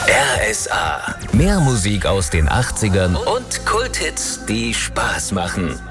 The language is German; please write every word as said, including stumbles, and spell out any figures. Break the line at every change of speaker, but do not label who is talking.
R S A. Mehr Musik aus den achtzigern und Kulthits, die Spaß machen.